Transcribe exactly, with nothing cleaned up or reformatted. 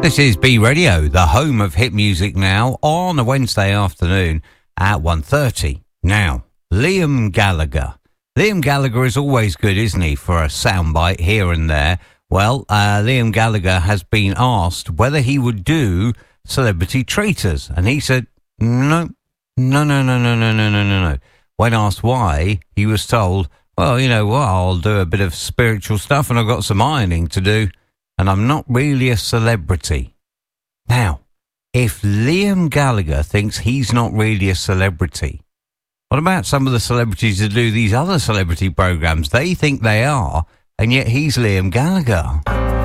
This is B Radio, the home of hit music now, on a Wednesday afternoon at one thirty. Now, Liam Gallagher. Liam Gallagher is always good, isn't he, for a soundbite here and there. Well, uh, Liam Gallagher has been asked whether he would do Celebrity Traitors, and he said, no, no, no, no, no, no, no, no, no, no. When asked why, he was told, well, you know what, I'll do a bit of spiritual stuff and I've got some ironing to do. And I'm not really a celebrity. Now, if Liam Gallagher thinks he's not really a celebrity, what about some of the celebrities that do these other celebrity programs? They think they are, and yet he's Liam Gallagher.